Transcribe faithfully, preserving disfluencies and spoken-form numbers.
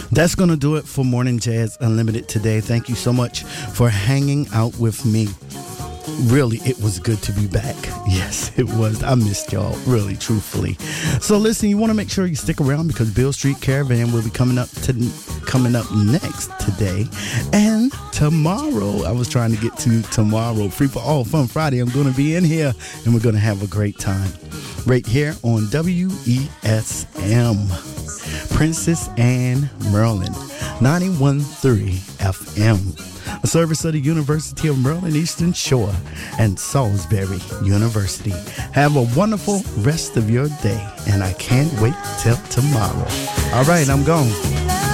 That's going to do it for Morning Jazz Unlimited today. Thank you so much for hanging out with me. Really, it was good to be back. Yes, it was. I missed y'all, really, truthfully. So listen, you want to make sure you stick around because Beale Street Caravan will be coming up to coming up next today and tomorrow. I was trying to get to tomorrow. Free for All Fun Friday. I'm going to be in here and we're going to have a great time right here on W E S M. Princess Anne, Maryland, ninety-one point three F M. A service of the University of Maryland Eastern Shore and Salisbury University. Have a wonderful rest of your day, and I can't wait till tomorrow. All right, I'm gone.